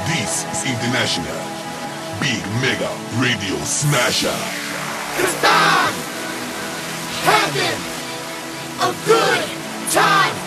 This is International Big Mega Radio Smasher. Cause I'm having a good time.